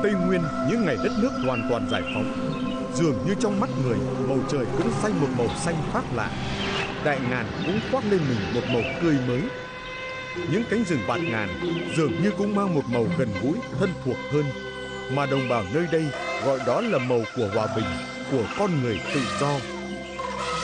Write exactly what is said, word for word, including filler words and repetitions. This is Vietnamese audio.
Tây Nguyên những ngày đất nước hoàn toàn giải phóng, dường như trong mắt người, bầu trời cũng xanh một màu xanh khác lạ. Đại ngàn cũng khoác lên mình một màu tươi mới. Những cánh rừng bạt ngàn dường như cũng mang một màu gần gũi, thân thuộc hơn, mà đồng bào nơi đây gọi đó là màu của hòa bình, của con người tự do.